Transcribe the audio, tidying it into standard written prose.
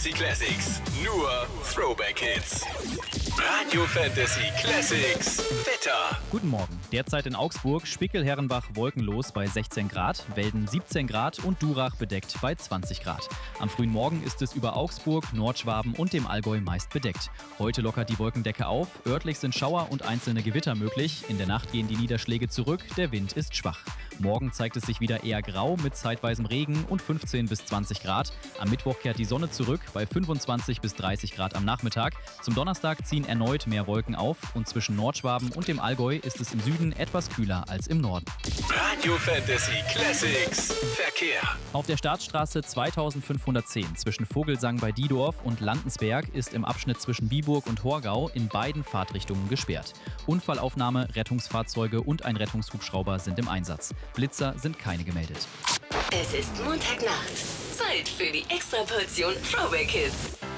Fantasy Classics. Nur Throwback Hits. Radio Fantasy Classics. Wetter. Guten Morgen. Derzeit in Augsburg, Spickel-Herrenbach wolkenlos bei 16 Grad, Welden 17 Grad und Durach bedeckt bei 20 Grad. Am frühen Morgen ist es über Augsburg, Nordschwaben und dem Allgäu meist bedeckt. Heute lockert die Wolkendecke auf, örtlich sind Schauer und einzelne Gewitter möglich. In der Nacht gehen die Niederschläge zurück, der Wind ist schwach. Morgen zeigt es sich wieder eher grau mit zeitweisem Regen und 15 bis 20 Grad. Am Mittwoch kehrt die Sonne zurück bei 25 bis 30 Grad am Nachmittag. Zum Donnerstag ziehen erneut mehr Wolken auf und zwischen Nordschwaben und dem Allgäu ist es im Süden etwas kühler als im Norden. Radio Fantasy Classics. Verkehr. Auf der Staatsstraße 2510 zwischen Vogelsang bei Diedorf und Landensberg ist im Abschnitt zwischen Biburg und Horgau in beiden Fahrtrichtungen gesperrt. Unfallaufnahme, Rettungsfahrzeuge und ein Rettungshubschrauber sind im Einsatz. Blitzer sind keine gemeldet. Es ist Montagnacht. Zeit für die Extraportion Throwback Hits.